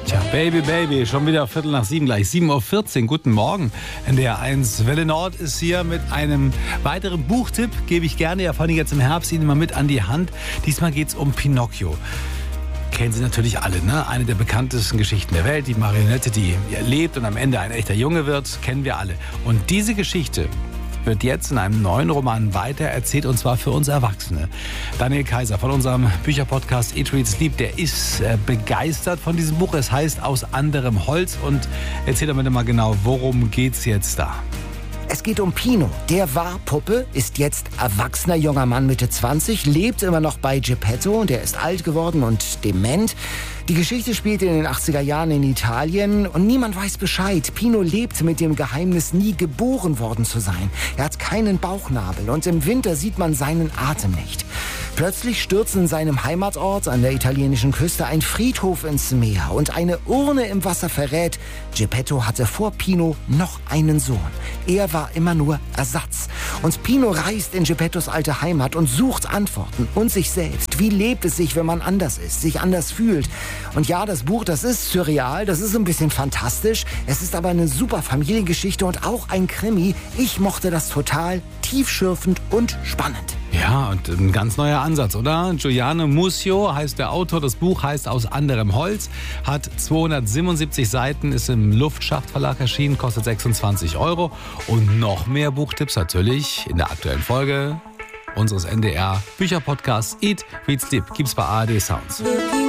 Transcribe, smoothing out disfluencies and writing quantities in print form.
Tja, Baby, Baby, schon wieder 7:15 gleich, 7:14 Uhr, guten Morgen. NDR1 Welle Nord ist hier mit einem weiteren Buchtipp, gebe ich gerne, ja vor allem jetzt im Herbst, Ihnen mal mit an die Hand. Diesmal geht es um Pinocchio. Kennen Sie natürlich alle, ne? Eine der bekanntesten Geschichten der Welt, die Marionette, die lebt und am Ende ein echter Junge wird, kennen wir alle. Und diese Geschichte wird jetzt in einem neuen Roman weitererzählt, und zwar für uns Erwachsene. Daniel Kaiser von unserem Bücherpodcast Eat, Read, Sleep, der ist begeistert von diesem Buch. Es heißt Aus anderem Holz, und erzähl doch bitte mal genau, worum geht's jetzt da? Es geht um Pino. Der war Puppe, ist jetzt erwachsener junger Mann Mitte 20, lebt immer noch bei Geppetto, der ist alt geworden und dement. Die Geschichte spielt in den 80er Jahren in Italien und niemand weiß Bescheid. Pino lebt mit dem Geheimnis, nie geboren worden zu sein. Er hat keinen Bauchnabel und im Winter sieht man seinen Atem nicht. Plötzlich stürzt in seinem Heimatort an der italienischen Küste ein Friedhof ins Meer und eine Urne im Wasser verrät, Geppetto hatte vor Pino noch einen Sohn. Er war immer nur Ersatz. Und Pino reist in Geppettos alte Heimat und sucht Antworten und sich selbst. Wie lebt es sich, wenn man anders ist, sich anders fühlt? Und ja, das Buch, das ist surreal, das ist ein bisschen fantastisch. Es ist aber eine super Familiengeschichte und auch ein Krimi. Ich mochte das total, tiefschürfend und spannend. Ja, und ein ganz neuer Ansatz, oder? Giuliano Muscio heißt der Autor. Das Buch heißt Aus anderem Holz, hat 277 Seiten, ist im Luftschacht-Verlag erschienen, kostet 26 €. Und noch mehr Buchtipps natürlich in der aktuellen Folge unseres NDR Bücherpodcasts Eat, Read, Sleep. Gibt's bei ARD Sounds.